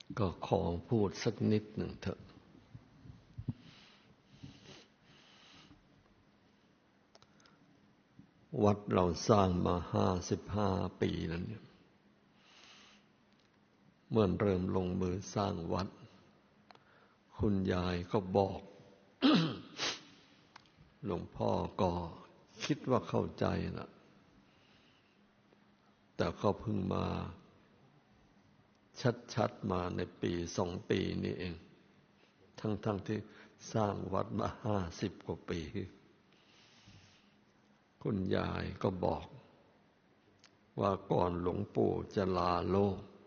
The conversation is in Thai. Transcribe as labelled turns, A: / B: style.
A: ก็ขอพูดสักนิดหนึ่งเถอะวัดเราสร้างมา55 ปีแล้วเนี่ยเมื่อเริ่มลงมือสร้างวัดคุณยายก็บอก หลวงพ่อก็คิดว่าเข้าใจนะแต่เขาเพิ่งมาชัดๆมาในปี2 ปีนี้เองทั้งที่สร้างวัดมา50 กว่าปีคุณยายก็บอกว่าก่อนหลวงปู่จะลาโลก